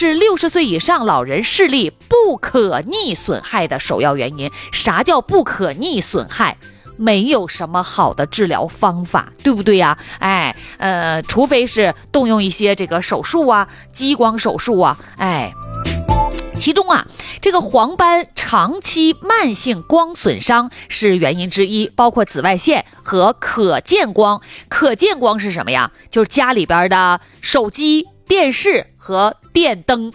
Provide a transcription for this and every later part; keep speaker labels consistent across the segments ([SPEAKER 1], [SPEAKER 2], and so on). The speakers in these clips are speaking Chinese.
[SPEAKER 1] 是60岁以上老人视力不可逆损害的首要原因。啥叫不可逆损害？没有什么好的治疗方法，对不对呀？除非是动用一些这个手术啊，激光手术啊，其中啊，这个黄斑长期慢性光损伤是原因之一，包括紫外线和可见光。可见光是什么呀？就是家里边的手机、电视和电灯。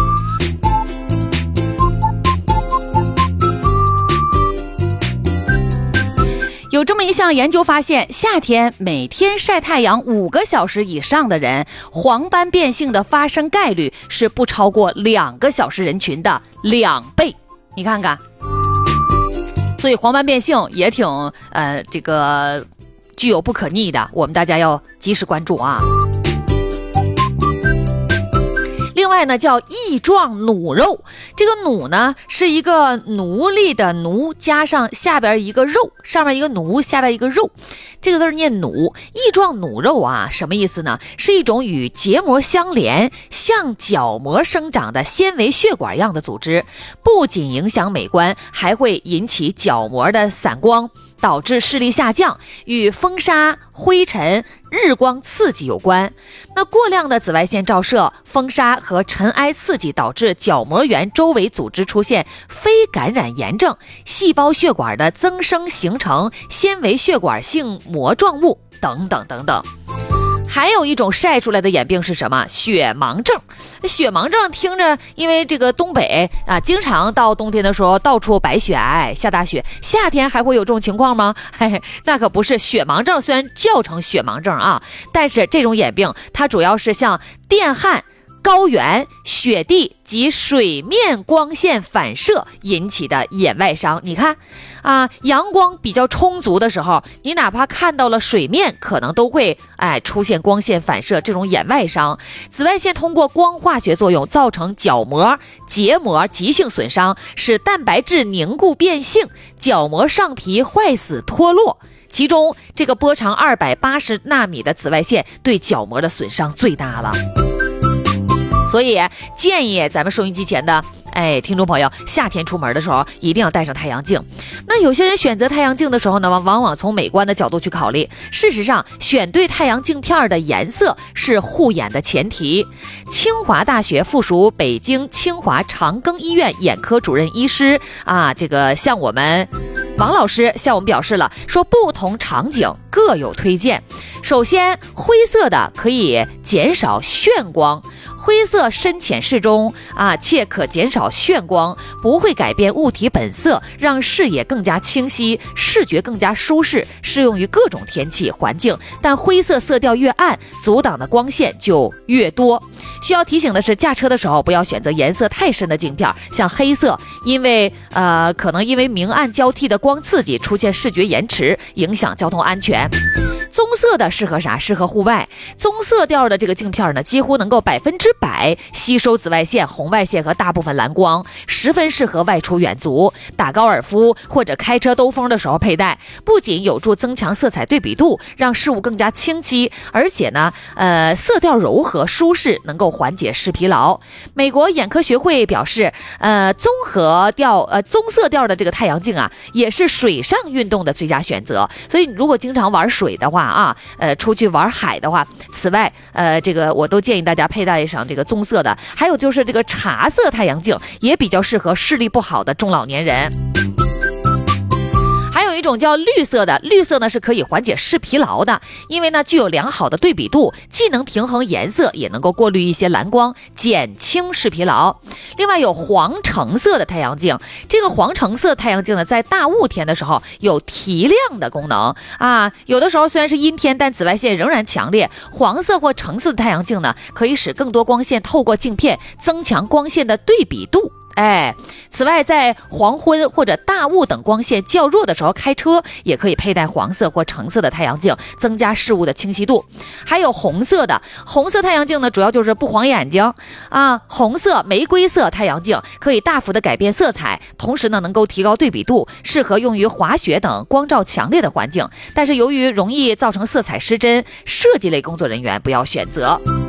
[SPEAKER 1] 有这么一项研究发现，夏天每天晒太阳5个小时以上的人，黄斑变性的发生概率是不超过2个小时人群的2倍。你看看，所以黄斑变性也挺具有不可逆的，我们大家要及时关注啊。另外呢，叫翼状弩肉，这个弩呢是一个奴隶的奴加上下边一个肉，上面一个奴下边一个肉，这个字念弩。翼状弩肉啊，什么意思呢？是一种与结膜相连、向角膜生长的纤维血管样的组织，不仅影响美观，还会引起角膜的散光，导致视力下降，与风沙、灰尘、日光刺激有关。那过量的紫外线照射、风沙和尘埃刺激导致角膜缘周围组织出现非感染炎症，细胞血管的增生形成纤维血管性膜状物等等等等。还有一种晒出来的眼病是什么？雪盲症。雪盲症听着，因为这个东北啊，经常到冬天的时候到处白雪皑，下大雪。夏天还会有这种情况吗？那可不是。雪盲症虽然叫成雪盲症啊，但是这种眼病它主要是像电焊、高原、雪地及水面光线反射引起的眼外伤。你看啊，阳光比较充足的时候，你哪怕看到了水面，可能都会出现光线反射，这种眼外伤。紫外线通过光化学作用造成角膜、结膜急性损伤，使蛋白质凝固变性，角膜上皮坏死脱落。其中这个波长280纳米的紫外线对角膜的损伤最大了。所以建议咱们收音机前的听众朋友，夏天出门的时候一定要带上太阳镜。那有些人选择太阳镜的时候呢，往往从美观的角度去考虑。事实上，选对太阳镜片的颜色是护眼的前提。清华大学附属北京清华长庚医院眼科主任医师向我们王老师向我们表示了，说不同场景各有推荐。首先，灰色的可以减少眩光，灰色深浅适中且可减少眩光，不会改变物体本色，让视野更加清晰，视觉更加舒适，适用于各种天气环境。但灰色色调越暗，阻挡的光线就越多。需要提醒的是，驾车的时候不要选择颜色太深的镜片，像黑色，因为可能因为明暗交替的光刺激出现视觉延迟，影响交通安全。棕色的适合啥？适合户外。棕色调的这个镜片呢，几乎能够100%吸收紫外线、红外线和大部分蓝光，十分适合外出远足、打高尔夫或者开车兜风的时候佩戴。不仅有助增强色彩对比度，让事物更加清晰，而且呢，色调柔和舒适，能够缓解视疲劳。美国眼科学会表示，棕色调的这个太阳镜啊，也是水上运动的最佳选择。所以如果经常玩水的话出去玩海的话，此外我都建议大家佩戴上这个棕色的。还有就是这个茶色太阳镜也比较适合视力不好的中老年人。还有一种叫绿色的，绿色呢是可以缓解视疲劳的，因为呢具有良好的对比度，既能平衡颜色，也能够过滤一些蓝光，减轻视疲劳。另外有黄橙色的太阳镜，这个黄橙色太阳镜呢，在大雾天的时候有提亮的功能有的时候虽然是阴天，但紫外线仍然强烈。黄色或橙色的太阳镜呢，可以使更多光线透过镜片，增强光线的对比度。此外，在黄昏或者大雾等光线较弱的时候开车，也可以佩戴黄色或橙色的太阳镜，增加事物的清晰度。还有红色太阳镜呢，主要就是不晃眼睛红色、玫瑰色太阳镜可以大幅的改变色彩，同时呢能够提高对比度，适合用于滑雪等光照强烈的环境。但是由于容易造成色彩失真，设计类工作人员不要选择。